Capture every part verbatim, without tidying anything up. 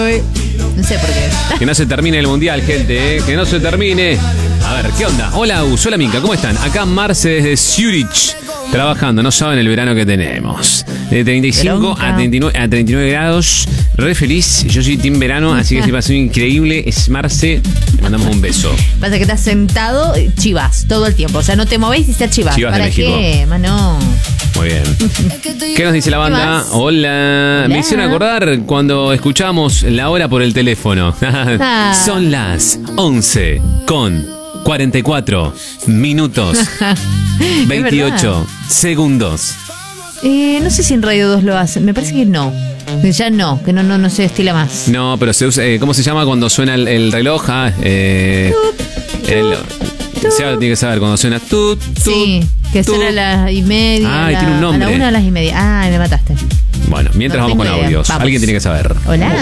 No sé por qué. Que no se termine el mundial, gente, ¿eh? Que no se termine. A ver, ¿qué onda? Hola, Gus, hola, Mica, ¿cómo están? Acá Marce desde Zurich, trabajando. No saben el verano que tenemos. De treinta y cinco a treinta y nueve, a treinta y nueve grados. Re feliz. Yo soy team verano, así que se pasó increíble. Es Marce. Le mandamos un beso. Pasa que estás sentado, chivas, todo el tiempo. O sea, no te movéis y estás chivas. Chivas de ¿Para México. qué, mano? Muy bien. ¿Qué nos dice la banda? Hola. Hola. Me hicieron acordar cuando escuchamos la hora por el teléfono. Ah. Son las once con cuarenta y cuatro minutos. veintiocho segundos. Eh, no sé si en Radio dos lo hacen. Me parece que no. Ya no, que no, no, no se estila más. No, pero se usa, eh, ¿cómo se llama cuando suena el, el reloj? Ah, eh, el, se tiene que saber cuando suena tut, tut, Sí, que tut. será a las y media. Ay, a la, tiene un nombre. A la una a las y media. Ay, me mataste. Bueno, mientras No vamos con tengo idea. audios. Vamos. Alguien tiene que saber. Hola.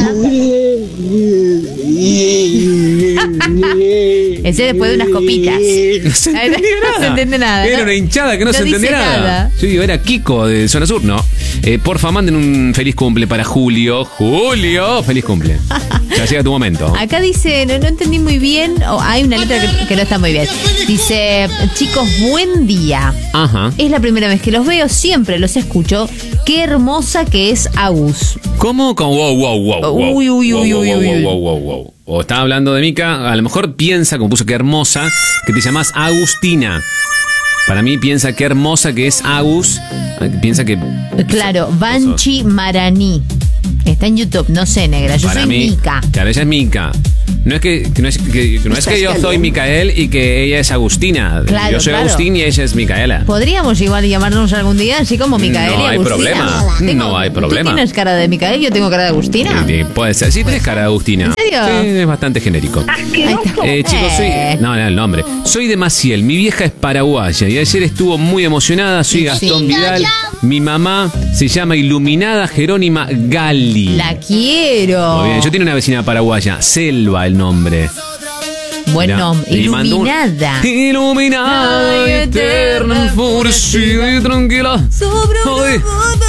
Ese después de unas copitas. No se Ay, entendía no nada. se entiende nada, Era ¿no? una hinchada que no, No se dice entendía nada. nada. Sí, era Kiko de Zona Sur, ¿no? Eh, porfa, manden un feliz cumple para Julio. Julio, feliz cumple. Ya llega tu momento. Acá dice, no, no entendí muy bien, o hay una letra que, que no está muy bien. Dice, chicos, buen día. Ajá. Es la primera vez que los veo, siempre los escucho. Qué hermosa que es Agus. ¿Cómo? Con wow, wow, wow, wow. Uy, uy, Wow, uy, wow, uy, wow, uy. wow, wow, wow. O estaba hablando de Mica, a lo mejor piensa, como puso que hermosa, que te llamas Agustina. Para mí piensa que hermosa que es Agus. Piensa que... Claro, Banchi Maraní. Está en YouTube, no sé, negra. Yo Para soy mí, Mica. Claro, ella es Mica. No es que, que no es que, no es que yo soy Micael y que ella es Agustina. Claro, yo soy claro. Agustín y ella es Micaela. Podríamos igual llamarnos algún día así como Micael No y hay Agustina. problema. Tengo- No hay problema. ¿Tú tienes cara de Micael? Yo tengo cara de Agustina. Eh, puede ser. Sí, tenés cara de Agustina. ¿En serio? Sí, es bastante genérico. Ahí está. Eh, chicos, soy... No, no, el nombre. Soy de Maciel, mi vieja es paraguaya y ayer estuvo muy emocionada. Soy Gastón Sí. Vidal. Mi mamá se llama Iluminada Jerónima Galli. La quiero. Muy bien, yo tengo una vecina paraguaya, Selva el nombre. Buen Mirá, nombre. y mandó un- Iluminada. Iluminada y eterna, enfurecida y tranquila. Joder.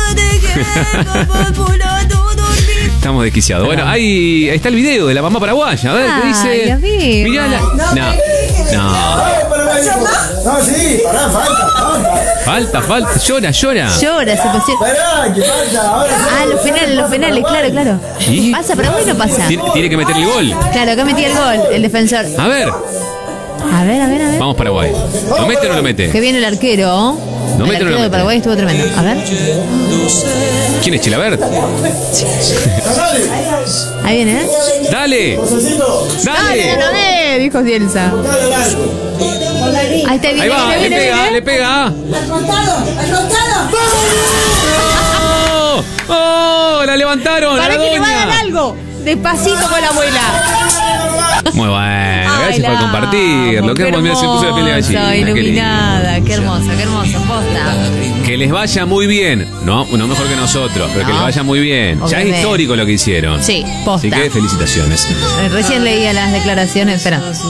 Estamos desquiciados. Bueno, ahí, ahí está el video de la mamá paraguaya. A ver, ¿qué Ay, dice? a ver. Mirá la... No, no. No, sí, pará, falta, falta. Falta, falta. Llora, llora. Llora, se emociona. Pará, que falta, ahora sí. Ah, los penales, los penales, claro, claro. ¿Y? ¿Pasa Paraguay o no pasa? Tiene, tiene que meter el gol. Claro, acá metí el gol, el defensor. A ver, A ver, a ver, a ver. vamos Paraguay. ¿Lo mete o no lo mete? Que viene el arquero. No el mete o no arquero mete. de Paraguay estuvo tremendo. A ver. ¿Quién es Chilabert? Ahí viene, ¿eh? ¡Dale! Dale, no ¡Dale! ve, dijo Cielsa. Ahí está, viene, Ahí va, viene, le viene, pega, viene. le pega. ¡Oh! ¡Oh! ¡La levantaron! Para ¡La que le doña! hagan algo. Despacito con la abuela. Muy bueno, gracias Ay, por la compartirlo. amo, Qué hermoso, mira, se puso la piel de hermosa, gallina. Qué lindo. iluminada, qué hermosa, qué hermosa, posta. Que les vaya muy bien. No, no mejor que nosotros, pero que No. les vaya muy bien. Ya Obviamente. es histórico lo que hicieron. Sí, posta. Así que felicitaciones. Eh, Recién leía las declaraciones, espera.